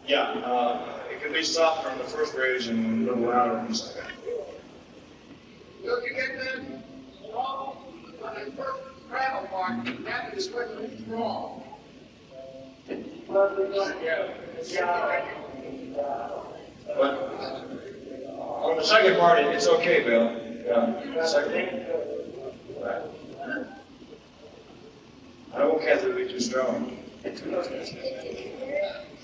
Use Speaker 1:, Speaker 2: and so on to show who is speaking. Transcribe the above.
Speaker 1: Yeah, it can be softer on the first raise and a little louder on the second.
Speaker 2: Look, you get that wrong on the first gravel part, that is what is wrong.
Speaker 1: But on the second part, it's okay, Bill. Yeah, second. Right. I don't want Kathy to be too strong.